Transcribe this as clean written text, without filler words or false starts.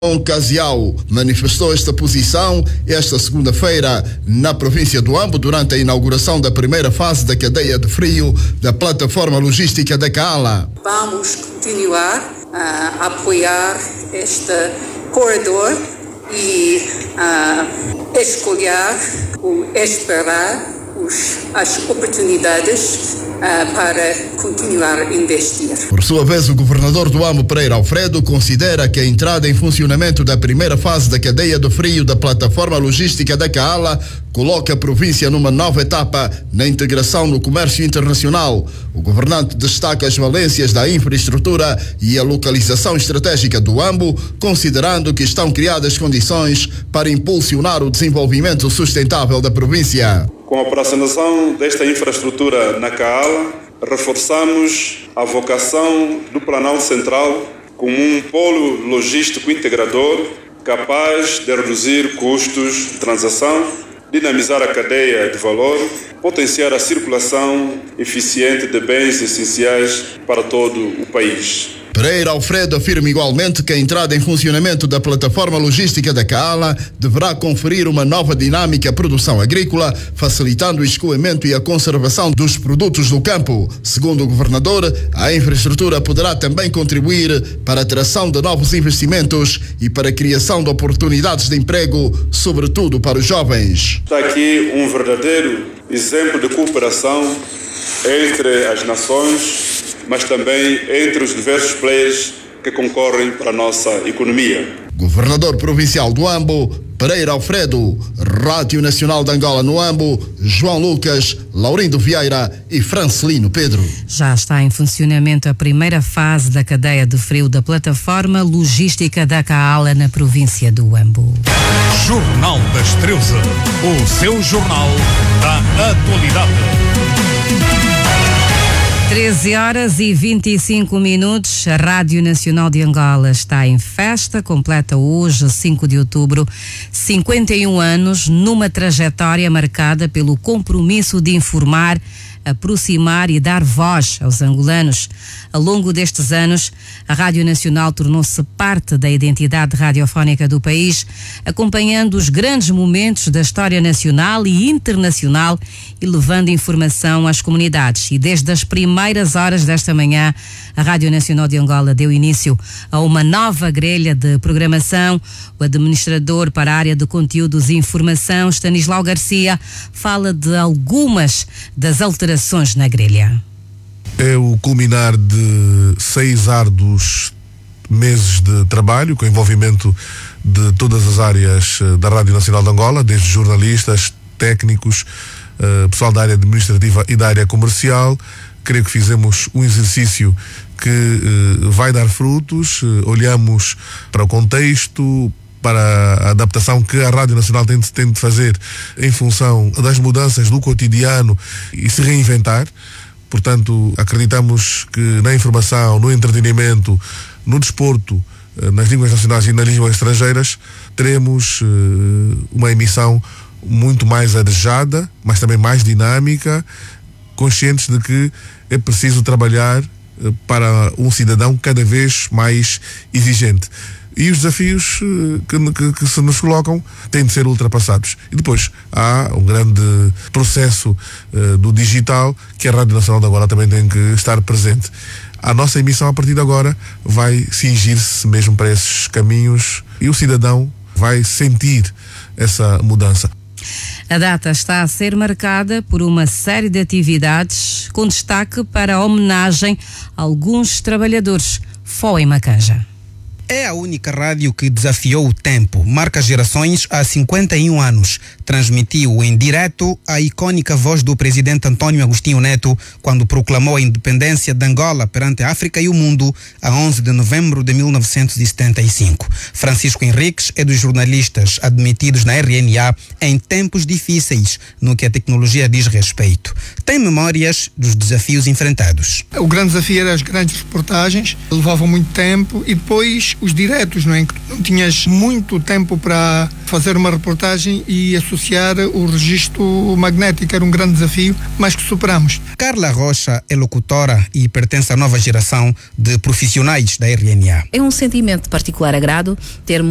Casial manifestou esta posição esta segunda-feira na província do Ambo durante a inauguração da primeira fase da cadeia de frio da plataforma logística da Kaala. Vamos continuar a apoiar este corredor e escolher ou esperar as oportunidades para continuar a investir. Por sua vez, o governador do Ambo, Pereira Alfredo, considera que a entrada em funcionamento da primeira fase da cadeia de frio da plataforma logística da Kaala coloca a província numa nova etapa na integração no comércio internacional. O governante destaca as valências da infraestrutura e a localização estratégica do Ambo, considerando que estão criadas condições para impulsionar o desenvolvimento sustentável da província. Com a operacionalização desta infraestrutura na Kaala, reforçamos a vocação do Planalto Central como um polo logístico integrador capaz de reduzir custos de transação, dinamizar a cadeia de valor, potenciar a circulação eficiente de bens essenciais para todo o país. Pereira Alfredo afirma igualmente que a entrada em funcionamento da plataforma logística da Kaala deverá conferir uma nova dinâmica à produção agrícola, facilitando o escoamento e a conservação dos produtos do campo. Segundo o governador, a infraestrutura poderá também contribuir para a atração de novos investimentos e para a criação de oportunidades de emprego, sobretudo para os jovens. Está aqui um verdadeiro exemplo de cooperação entre as nações, mas também entre os diversos players que concorrem para a nossa economia. Governador Provincial do Ambo, Pereira Alfredo, Rádio Nacional de Angola no Ambo, João Lucas, Laurindo Vieira e Francelino Pedro. Já está em funcionamento a primeira fase da cadeia de frio da plataforma logística da Kaala na província do Ambo. Jornal da Estrela, o seu jornal da atualidade. 13h25. A Rádio Nacional de Angola está em festa, completa hoje, 5 de outubro, 51 anos, numa trajetória marcada pelo compromisso de informar, aproximar e dar voz aos angolanos. Ao longo destes anos, a Rádio Nacional tornou-se parte da identidade radiofónica do país, acompanhando os grandes momentos da história nacional e internacional e levando informação às comunidades. E desde as primeiras horas desta manhã, a Rádio Nacional de Angola deu início a uma nova grelha de programação. O administrador para a área de conteúdos e informação, Stanislau Garcia, fala de algumas das alterações na grelha. É o culminar de 6 árduos meses de trabalho, com envolvimento de todas as áreas da Rádio Nacional de Angola, desde jornalistas, técnicos, pessoal da área administrativa e da área comercial. Creio que fizemos um exercício que vai dar frutos. Olhamos para o contexto, para a adaptação que a Rádio Nacional tem de fazer em função das mudanças do cotidiano e se reinventar. Portanto, acreditamos que na informação, no entretenimento, no desporto, nas línguas nacionais e nas línguas estrangeiras, teremos uma emissão muito mais arejada, mas também mais dinâmica, conscientes de que é preciso trabalhar para um cidadão cada vez mais exigente. E os desafios que se nos colocam têm de ser ultrapassados. E depois há um grande processo do digital que a Rádio Nacional de Angola também tem que estar presente. A nossa emissão a partir de agora vai cingir-se mesmo para esses caminhos e o cidadão vai sentir essa mudança. A data está a ser marcada por uma série de atividades com destaque para a homenagem a alguns trabalhadores. Foi em Macanja. É a única rádio que desafiou o tempo, marca gerações há 51 anos. Transmitiu em direto a icônica voz do presidente António Agostinho Neto quando proclamou a independência de Angola perante a África e o mundo a 11 de novembro de 1975. Francisco Henriques é dos jornalistas admitidos na RNA em tempos difíceis no que a tecnologia diz respeito. Tem memórias dos desafios enfrentados. O grande desafio era as grandes reportagens, levavam muito tempo, e depois os diretos, não é? Que não tinhas muito tempo para fazer uma reportagem e associar o registro magnético. Era um grande desafio, mas que superamos. Carla Rocha é locutora e pertence à nova geração de profissionais da RNA. É um sentimento de particular agrado ter